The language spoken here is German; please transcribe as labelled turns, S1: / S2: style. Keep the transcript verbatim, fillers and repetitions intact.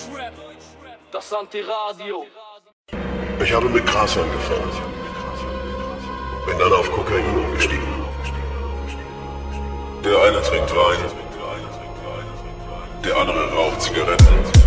S1: Das Antiradio.
S2: Ich habe mit Gras angefangen. Bin dann auf Kokain umgestiegen. Der eine trinkt Wein, der andere raucht Zigaretten.